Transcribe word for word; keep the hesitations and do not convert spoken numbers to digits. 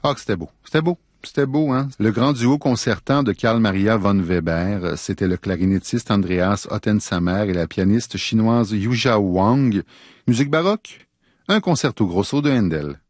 Ah, que c'était beau. C'était beau. C'était beau, hein? Le grand duo concertant de Carl Maria von Weber, c'était le clarinettiste Andreas Ottensamer et la pianiste chinoise Yuzhao Wang. Musique baroque? Un concerto grosso de Handel.